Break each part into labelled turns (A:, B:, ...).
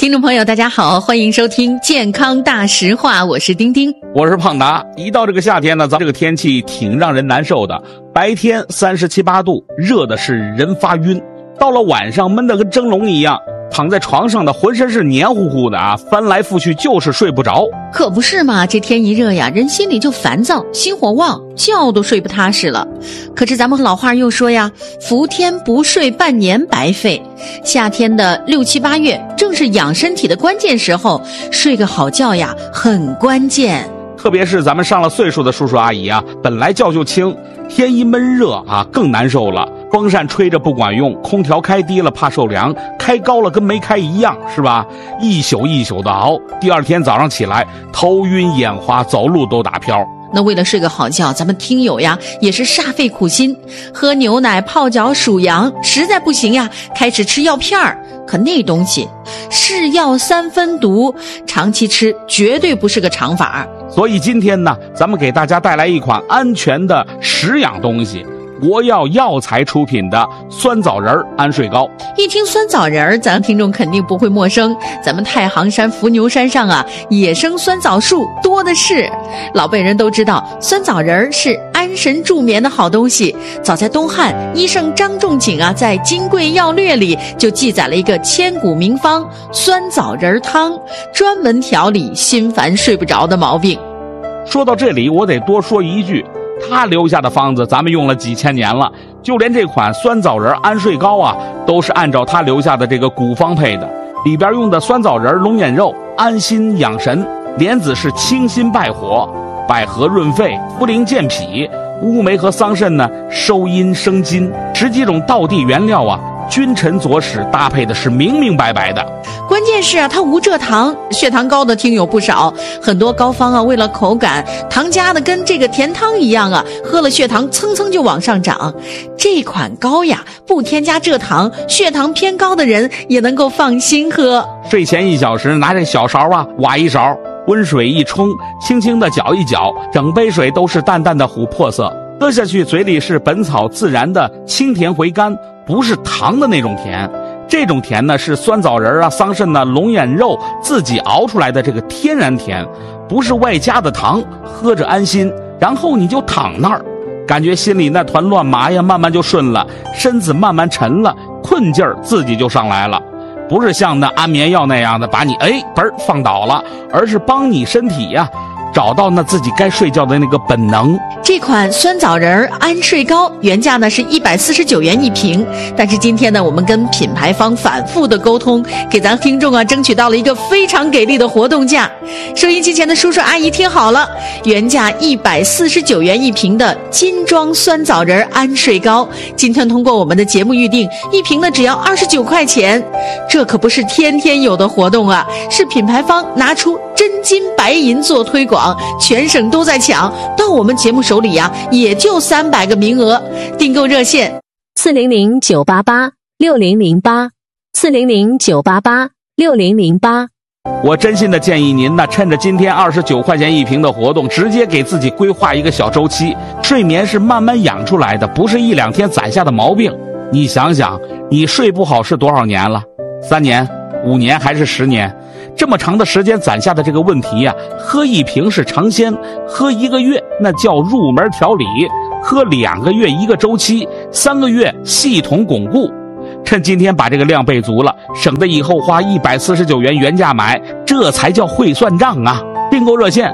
A: 听众朋友大家好，欢迎收听健康大实话，我是丁丁，
B: 我是胖达。一到这个夏天呢，咱这个天气挺让人难受的，白天37、8度，热的是人发晕，到了晚上闷得跟蒸笼一样，躺在床上的浑身是黏糊糊的啊，翻来覆去就是睡不着。
A: 可不是嘛，这天一热呀，人心里就烦躁，心火旺，觉都睡不踏实了。可是咱们老话又说呀，伏天不睡半年白费。夏天的6、7、8月正是养身体的关键时候，睡个好觉呀很关键。
B: 特别是咱们上了岁数的叔叔阿姨啊，本来觉就轻，天一闷热啊更难受了，风扇吹着不管用，空调开低了怕受凉，开高了跟没开一样，是吧？一宿一宿的熬，第二天早上起来头晕眼花，走路都打飘。
A: 那为了睡个好觉，咱们听友呀也是煞费苦心，喝牛奶、泡脚、数羊，实在不行呀开始吃药片儿。可那东西是药三分毒，长期吃绝对不是个长法。
B: 所以今天呢，咱们给大家带来一款安全的食养东西，国药药材出品的酸枣仁安睡膏。
A: 一听酸枣仁，咱听众肯定不会陌生，咱们太行山伏牛山上啊，野生酸枣树多的是。老辈人都知道，酸枣仁是安神助眠的好东西。早在东汉，医圣张仲景啊，在《金匮要略》里就记载了一个千古名方酸枣仁汤，专门调理心烦睡不着的毛病。
B: 说到这里，我得多说一句，他留下的方子咱们用了几千年了，就连这款酸枣仁安睡膏啊，都是按照他留下的这个古方配的。里边用的酸枣仁、龙眼肉安心养神，莲子是清心败火，百合润肺，茯苓健脾，乌梅和桑葚呢收阴生津，十几种道地原料啊，君臣佐使搭配的是明明白白的。
A: 关键是啊，它无蔗糖，血糖高的听友不少，很多膏方啊为了口感，糖加的跟这个甜汤一样啊，喝了血糖蹭蹭就往上涨。这款膏呀不添加蔗糖，血糖偏高的人也能够放心喝。
B: 睡前1小时拿这小勺啊挖一勺，温水一冲，轻轻的搅一搅，整杯水都是淡淡的琥珀色，喝下去嘴里是本草自然的清甜回甘，不是糖的那种甜。这种甜呢是酸枣仁啊、桑葚啊、龙眼肉自己熬出来的这个天然甜，不是外加的糖，喝着安心。然后你就躺那儿，感觉心里那团乱麻呀慢慢就顺了，身子慢慢沉了，困劲儿自己就上来了。不是像那安眠药那样的把你放倒了，而是帮你身体呀找到那自己该睡觉的那个本能。
A: 这款酸枣仁安睡膏原价呢是149元一瓶，但是今天呢我们跟品牌方反复的沟通，给咱听众啊争取到了一个非常给力的活动价。收音机前的叔叔阿姨听好了，原价149元一瓶的金装酸枣仁安睡膏，今天通过我们的节目预定，一瓶呢只要29块钱。这可不是天天有的活动啊，是品牌方拿出真金白银做推广，全省都在抢，到我们节目手里呀也就300个名额。订购热线
C: 400-988-6008，400-988-6008。
B: 我真心的建议您呢，趁着今天29块钱一瓶的活动，直接给自己规划一个小周期。睡眠是慢慢养出来的，不是1、2天攒下的毛病。你想想，你睡不好是多少年了？3年、5年还是10年？这么长的时间攒下的这个问题呀，喝1瓶是尝鲜，喝1个月那叫入门调理，喝2个月1个周期，3个月系统巩固。趁今天把这个量备足了，省得以后花149元原价买，这才叫会算账啊！订购热线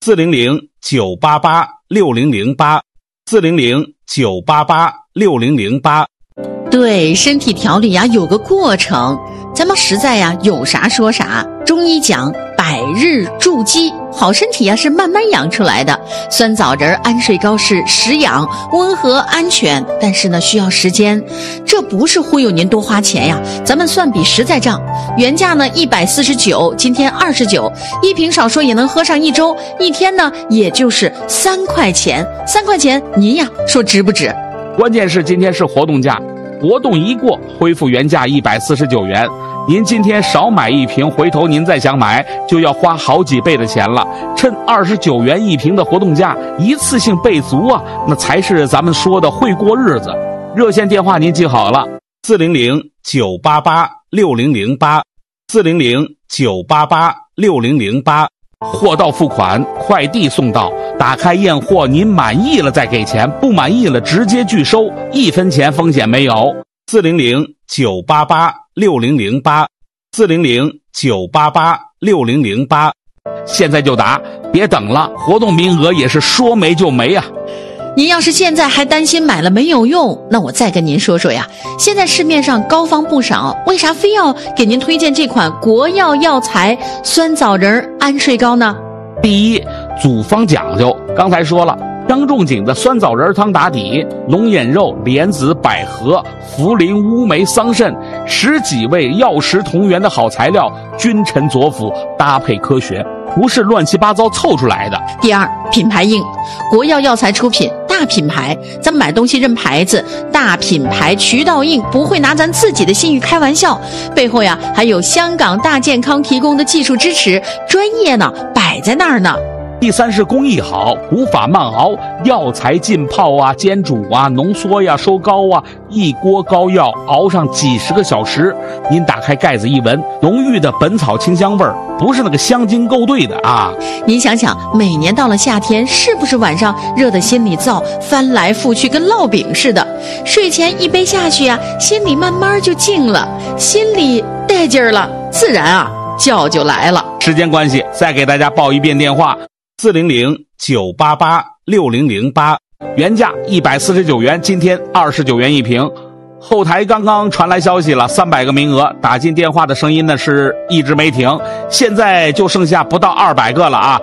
B: 400-988-6008，400-988-6008。
A: 对，身体调理呀有个过程，咱们实在呀有啥说啥。中医讲百日筑基，好身体呀是慢慢养出来的。酸枣仁安睡膏是食养，温和安全，但是呢需要时间。这不是忽悠您多花钱呀，咱们算笔实在账。原价呢149，今天29，一瓶少说也能喝上1周，一天呢也就是3块钱。3块钱您呀说值不值？
B: 关键是今天是活动价，活动一过恢复原价149元。您今天少买1瓶，回头您再想买就要花好几倍的钱了。趁29元一瓶的活动价，一次性备足啊，那才是咱们说的会过日子。热线电话您记好了，400-988-6008
D: 400-988-6008。
B: 货到付款，快递送到，打开验货，您满意了再给钱，不满意了直接拒收，1分钱风险没有。
D: 400-988-6008。400-988-6008。
B: 现在就打，别等了，活动名额也是说没就没啊。
A: 您要是现在还担心买了没有用，那我再跟您说说呀。现在市面上膏方不少，为啥非要给您推荐这款国药药材酸枣仁安睡膏呢？
B: 第一，组方讲究，刚才说了，张仲景的酸枣仁汤打底，龙眼肉、莲子、百合、茯苓、乌梅、桑葚10几味药食同源的好材料，君臣佐辅，搭配科学，不是乱七八糟凑出来的。
A: 第二，品牌硬，国药药材出品，大品牌，咱们买东西认牌子，大品牌渠道硬，不会拿咱自己的信誉开玩笑，背后呀还有香港大健康提供的技术支持，专业呢摆在那儿呢。
B: 第三是工艺好，古法慢熬，药材浸泡啊、煎煮啊、浓缩呀、收膏啊，一锅膏药熬上几10个小时，您打开盖子一闻，浓郁的本草清香味儿，不是那个香精勾兑的啊。
A: 您想想，每年到了夏天，是不是晚上热得心里燥，翻来覆去跟烙饼似的？睡前一杯下去呀，心里慢慢就静了，心里带劲儿了，自然啊觉就来了。
B: 时间关系，再给大家报一遍电话
D: ：400-988-6008。
B: 原价149元，今天29元一瓶。后台刚刚传来消息了，300个名额，打进电话的声音呢是一直没停，现在就剩下不到200个了啊。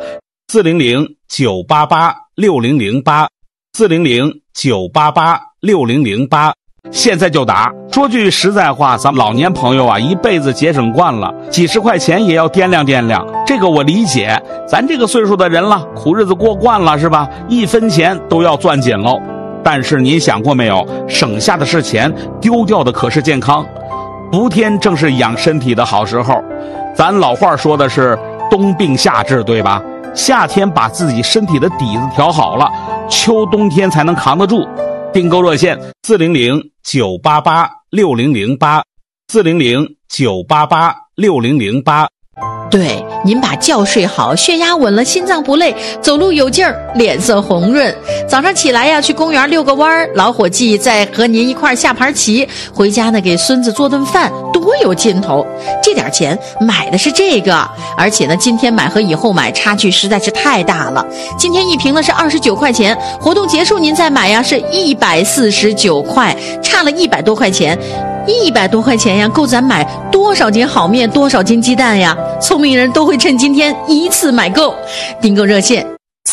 D: 400-988-6008。400-988-6008。
B: 现在就打。说句实在话，咱们老年朋友啊，一辈子节省惯了，几10块钱也要掂量掂量，这个我理解。咱这个岁数的人了，苦日子过惯了是吧？1分钱都要攥紧喽。但是您想过没有，省下的是钱，丢掉的可是健康。伏天正是养身体的好时候，咱老话说的是冬病夏治，对吧？夏天把自己身体的底子调好了，秋冬天才能扛得住。订购热线
D: ：400-988-6008。400-988-6008。
A: 对，您把觉睡好，血压稳了，心脏不累，走路有劲儿，脸色红润。早上起来呀，去公园遛个弯儿，老伙计再和您一块下盘棋，回家呢给孙子做顿饭，多有劲头。这点钱买的是这个，而且呢，今天买和以后买差距实在是太大了。今天一瓶呢是29块钱，活动结束您再买呀是149块，差了100多块钱。100多块钱呀，够咱买多少斤好面，多少斤鸡蛋呀？聪明人都会趁今天一次买够。订购热线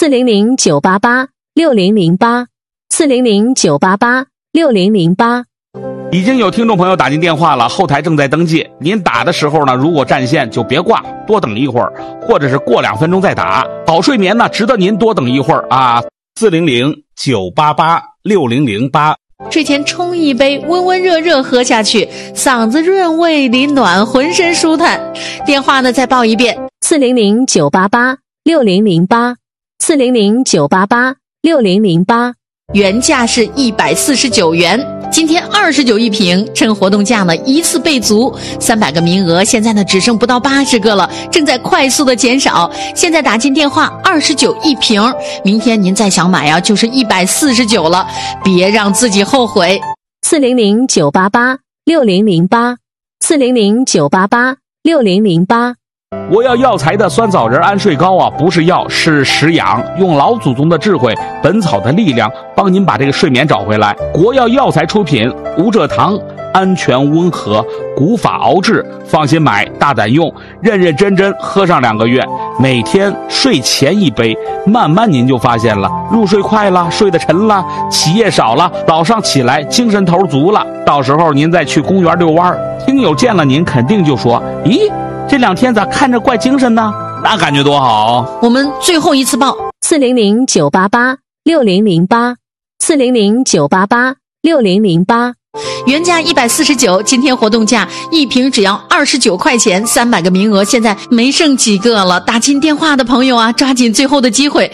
C: 400-988-6008。400-988-6008。
B: 已经有听众朋友打进电话了，后台正在登记。您打的时候呢，如果占线就别挂，多等一会儿，或者是过2分钟再打。好睡眠呢，值得您多等一会儿啊。
D: 400-988-6008。
A: 睡前冲一杯，温温热热喝下去，嗓子润胃里暖，浑身舒坦。电话呢再报一遍
C: 400-988-6008。400-988-6008。
A: 原价是149元，今天29一瓶，趁活动价呢一次备足，300个名额，现在呢只剩不到80个了，正在快速的减少。现在打进电话29一瓶，明天您再想买啊，就是149了，别让自己后悔。
C: 400-988-6008。400-988-6008。
B: 我要药材的酸枣仁安睡膏啊，不是药，是食养，用老祖宗的智慧，本草的力量，帮您把这个睡眠找回来。国药药材出品，无蔗糖，安全温和，古法熬制，放心买，大胆用，认认真真喝上2个月，每天睡前一杯，慢慢您就发现了，入睡快了，睡得沉了，起夜少了，早上起来精神头足了。到时候您再去公园遛弯，听友见了您肯定就说，咦，这2天咋看着怪精神呢？那感觉多好。
A: 我们最后一次报
C: 400-988-6008。400-988-6008。
A: 原价149，今天活动价一瓶只要29块钱，300个名额，现在没剩几个了。打进电话的朋友啊，抓紧最后的机会。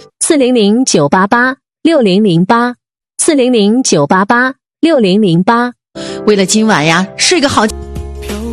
C: 400-988-6008。400-988-6008。
A: 为了今晚呀，睡个好觉。